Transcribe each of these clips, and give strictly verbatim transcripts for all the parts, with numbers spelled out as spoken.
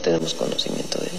tenemos conocimiento de ello.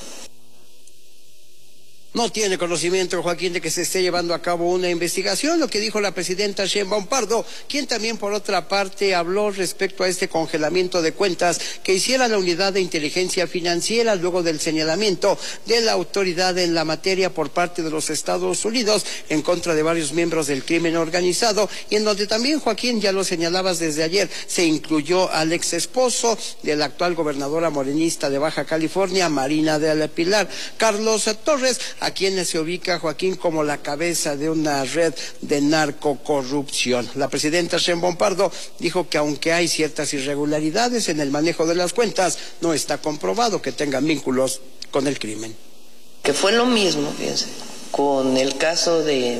No tiene conocimiento, Joaquín, de que se esté llevando a cabo una investigación, lo que dijo la presidenta Sheinbaum Pardo, quien también por otra parte habló respecto a este congelamiento de cuentas que hiciera la Unidad de Inteligencia Financiera luego del señalamiento de la autoridad en la materia por parte de los Estados Unidos en contra de varios miembros del crimen organizado, y en donde también, Joaquín, ya lo señalabas desde ayer, se incluyó al ex esposo de la actual gobernadora morenista de Baja California, Marina del Pilar, Carlos Torres, a quienes se ubica, Joaquín, como la cabeza de una red de narcocorrupción. La presidenta Sheinbaum Pardo dijo que aunque hay ciertas irregularidades en el manejo de las cuentas, no está comprobado que tengan vínculos con el crimen. Que fue lo mismo, fíjense, con el caso de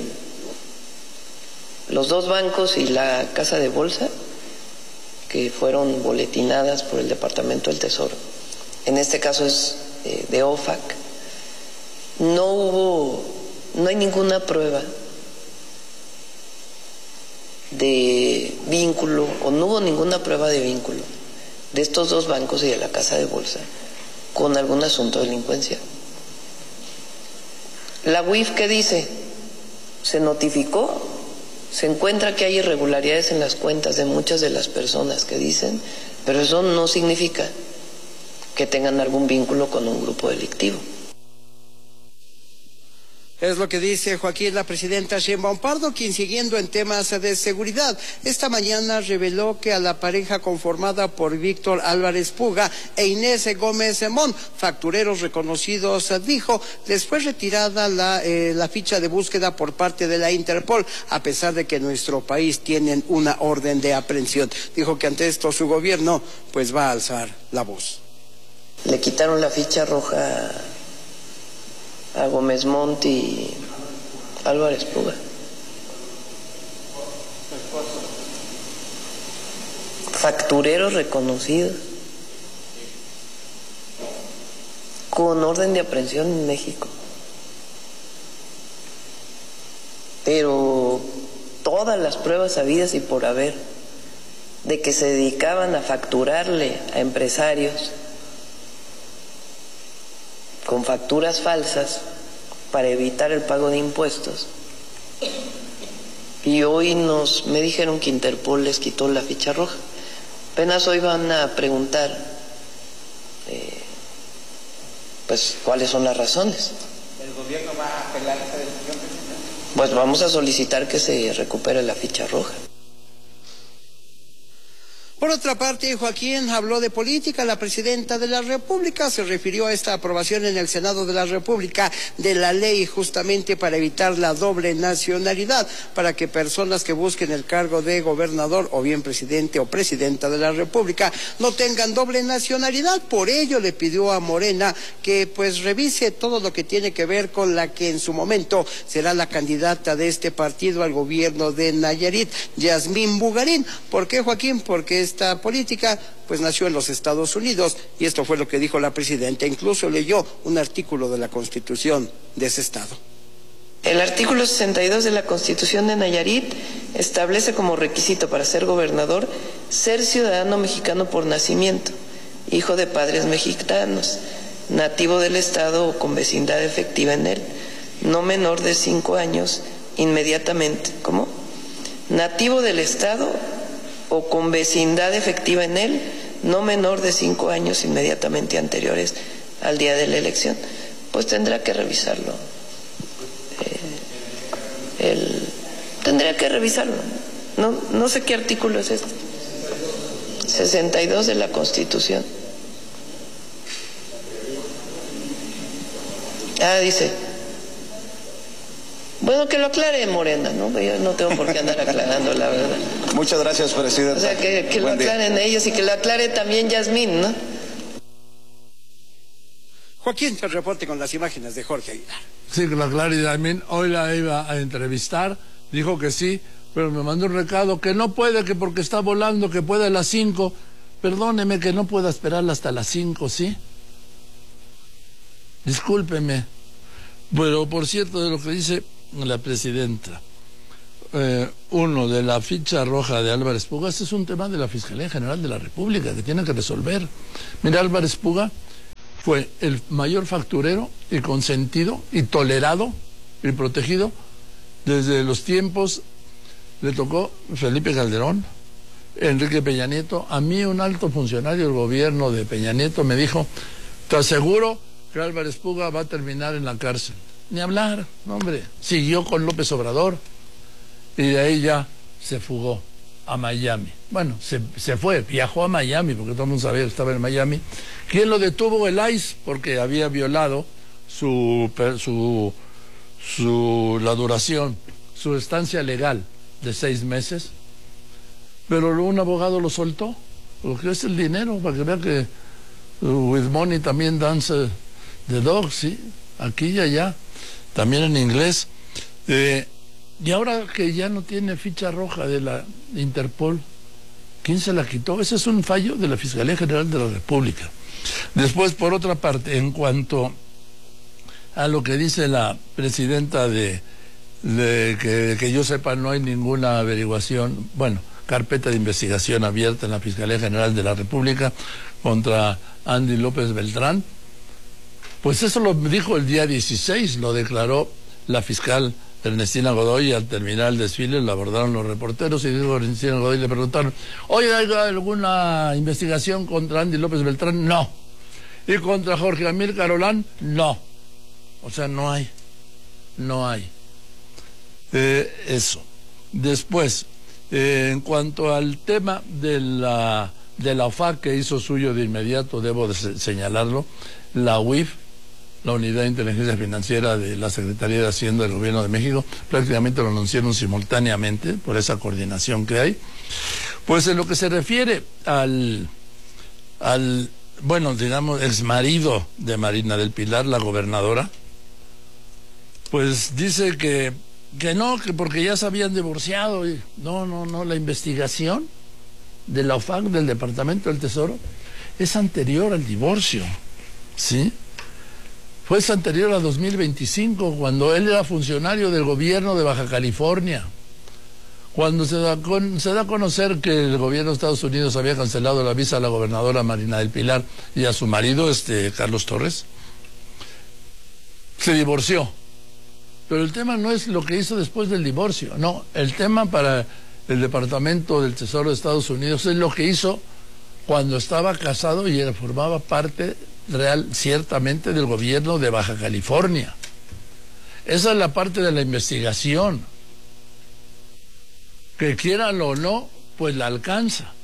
los dos bancos y la casa de bolsa, que fueron boletinadas por el Departamento del Tesoro. En este caso es eh, de O F A C. No hubo, no hay ninguna prueba de vínculo, o no hubo ninguna prueba de vínculo de estos dos bancos y de la casa de bolsa con algún asunto de delincuencia. La U I F, ¿qué dice? Se notificó, se encuentra que hay irregularidades en las cuentas de muchas de las personas que dicen, pero eso no significa que tengan algún vínculo con un grupo delictivo. Es lo que dice, Joaquín, la presidenta Sheinbaum Pardo, quien, siguiendo en temas de seguridad, esta mañana reveló que a la pareja conformada por Víctor Álvarez Puga e Inés Gómez Mon, factureros reconocidos, dijo, les fue retirada la, eh, la ficha de búsqueda por parte de la Interpol, a pesar de que en nuestro país tienen una orden de aprehensión. Dijo que ante esto su gobierno pues va a alzar la voz. Le quitaron la ficha roja a Gómez Montt y Álvarez Puga. Factureros reconocidos con orden de aprehensión en México. Pero todas las pruebas habidas y por haber de que se dedicaban a facturarle a empresarios con facturas falsas para evitar el pago de impuestos. Y hoy nos me dijeron que Interpol les quitó la ficha roja. Apenas hoy van a preguntar eh, pues cuáles son las razones. ¿El gobierno va a apelar esa decisión? Pues vamos a solicitar que se recupere la ficha roja. Por otra parte, Joaquín, habló de política. La presidenta de la República se refirió a esta aprobación en el Senado de la República de la ley justamente para evitar la doble nacionalidad, para que personas que busquen el cargo de gobernador o bien presidente o presidenta de la República no tengan doble nacionalidad. Por ello le pidió a Morena que pues revise todo lo que tiene que ver con la que en su momento será la candidata de este partido al gobierno de Nayarit, Yasmín Bugarín. ¿Por qué, Joaquín? Porque es Esta política pues nació en los Estados Unidos, y esto fue lo que dijo la presidenta. Incluso leyó un artículo de la Constitución de ese estado. El artículo sesenta y dos de la Constitución de Nayarit establece como requisito para ser gobernador ser ciudadano mexicano por nacimiento, hijo de padres mexicanos, nativo del estado o con vecindad efectiva en él, no menor de cinco años inmediatamente. ¿Cómo? Nativo del estado o con vecindad efectiva en él, no menor de cinco años inmediatamente anteriores al día de la elección. Pues tendrá que revisarlo. Eh, el, tendría que revisarlo. No, no sé qué artículo es este. sesenta y dos de la Constitución. Ah, dice. Bueno, que lo aclare Morena, ¿no? Yo no tengo por qué andar aclarando, la verdad. Muchas gracias, presidenta. O sea, que, que lo aclaren ellos y que lo aclare también Yasmín, ¿no? Joaquín, el reporte con las imágenes de Jorge Aguilar. Sí, que lo aclare Yasmín. Hoy la iba a entrevistar, dijo que sí, pero me mandó un recado que no puede, que porque está volando, que puede a las cinco. Perdóneme que no pueda esperarla hasta las cinco, ¿sí? Discúlpeme. Pero, por cierto, de lo que dice la presidenta, eh, uno, de la ficha roja de Álvarez Puga, este es un tema de la Fiscalía General de la República que tiene que resolver. Mira, Álvarez Puga fue el mayor facturero y consentido y tolerado y protegido desde los tiempos. Le tocó Felipe Calderón, Enrique Peña Nieto. A mí un alto funcionario del gobierno de Peña Nieto me dijo: te aseguro que Álvarez Puga va a terminar en la cárcel. Ni hablar, no, hombre. Siguió con López Obrador y de ahí ya se fugó a Miami. Bueno, se, se fue, viajó a Miami porque todo el mundo sabía que estaba en Miami. ¿Quién lo detuvo? El I C E, porque había violado su, su, su, la duración, su estancia legal de seis meses. Pero un abogado lo soltó, porque es el dinero, para que vean que uh, with money también dance the dog, sí, aquí y allá, también en inglés. Eh, y ahora que ya no tiene ficha roja de la Interpol, ¿quién se la quitó? Ese es un fallo de la Fiscalía General de la República. Después, por otra parte, en cuanto a lo que dice la presidenta de, de que, que yo sepa, no hay ninguna averiguación, bueno, carpeta de investigación abierta en la Fiscalía General de la República contra Andy López Beltrán. Pues eso lo dijo el día dieciséis, lo declaró la fiscal Ernestina Godoy. Al terminar el desfile lo abordaron los reporteros y dijo Ernestina Godoy, le preguntaron: oye, ¿hay alguna investigación contra Andy López Beltrán? No. ¿Y contra Jorge Amílcar Carolán? No. O sea, no hay. No hay. Eh, eso. Después, eh, en cuanto al tema de la, de la O F A C, que hizo suyo de inmediato, debo de señalarlo, la U I F, la Unidad de Inteligencia Financiera de la Secretaría de Hacienda del Gobierno de México, prácticamente lo anunciaron simultáneamente por esa coordinación que hay. Pues en lo que se refiere al, al bueno, digamos, exmarido de Marina del Pilar, la gobernadora, pues dice que, que no, que porque ya se habían divorciado. Y no, no, no, la investigación de la O F A C, del Departamento del Tesoro, es anterior al divorcio, ¿sí? Fue anterior a dos mil veinticinco, cuando él era funcionario del gobierno de Baja California. Cuando se da, con, se da a conocer que el gobierno de Estados Unidos había cancelado la visa a la gobernadora Marina del Pilar y a su marido, este Carlos Torres, se divorció. Pero el tema no es lo que hizo después del divorcio, no. El tema para el Departamento del Tesoro de Estados Unidos es lo que hizo cuando estaba casado y formaba parte real, ciertamente, del gobierno de Baja California. Esa es la parte de la investigación, que quieran o no, pues la alcanza.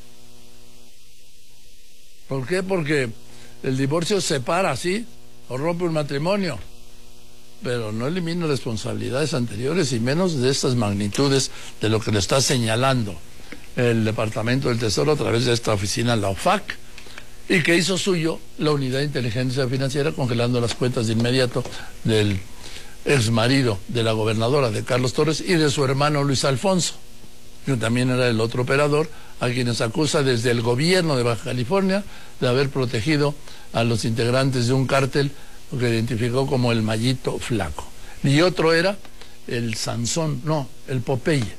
¿Por qué? Porque el divorcio separa, sí, o rompe un matrimonio, pero no elimina responsabilidades anteriores y menos de estas magnitudes de lo que le está señalando el Departamento del Tesoro a través de esta oficina, la O F A C, y que hizo suyo la Unidad de Inteligencia Financiera, congelando las cuentas de inmediato del exmarido de la gobernadora, de Carlos Torres, y de su hermano Luis Alfonso, que también era el otro operador, a quienes acusa desde el gobierno de Baja California de haber protegido a los integrantes de un cártel que identificó como el Mallito Flaco. Y otro era el Sansón, no, el Popeye.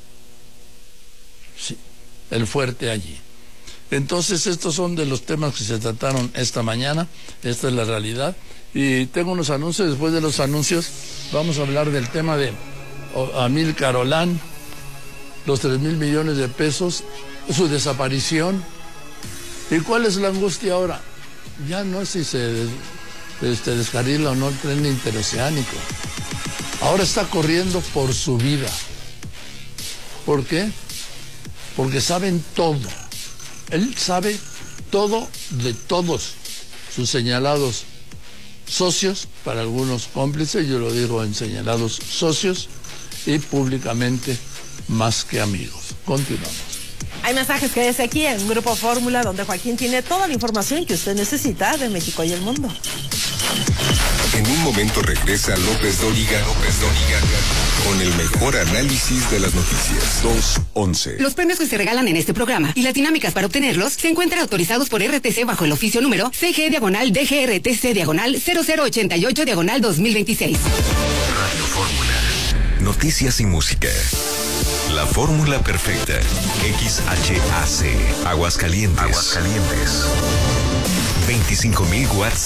Sí, el fuerte allí. Entonces, estos son de los temas que se trataron esta mañana. Esta es la realidad. Y tengo unos anuncios. Después de los anuncios vamos a hablar del tema de Amílcar Carolán, los tres mil millones de pesos, su desaparición. ¿Y cuál es la angustia ahora? Ya no es si se este, descarrila o no el tren interoceánico. Ahora está corriendo por su vida. ¿Por qué? Porque saben todo. Él sabe todo de todos sus señalados socios, para algunos cómplices, yo lo digo en señalados socios, y públicamente más que amigos. Continuamos. Hay mensajes, quédese aquí en Grupo Fórmula, donde Joaquín tiene toda la información que usted necesita de México y el mundo. En un momento regresa López Dóriga, López Dóriga, con el mejor análisis de las noticias. dos once. Los premios que se regalan en este programa y las dinámicas para obtenerlos se encuentran autorizados por R T C bajo el oficio número C G diagonal D G R T C diagonal cero cero ochenta y ocho diagonal dos mil veintiséis. Radio Fórmula. Noticias y música. La fórmula perfecta. X H A C. Aguascalientes. Aguascalientes. veinticinco mil watts